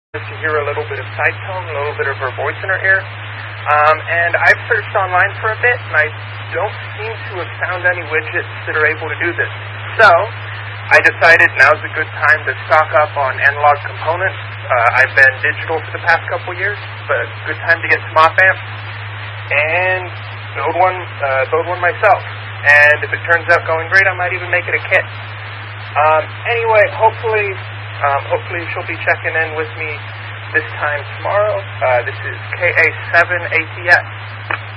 just to hear a little bit of side tone, a little bit of her voice in her ear. And I've searched online for a bit, and I don't seem to have found any widgets that are able to do this. So I decided now's a good time to stock up on analog components. I've been digital for the past couple years, but good time to get some op amps and build one myself. And if it turns out going great, I might even make it a kit. Anyway, hopefully she'll be checking in with me this time tomorrow. This is KA7ATS.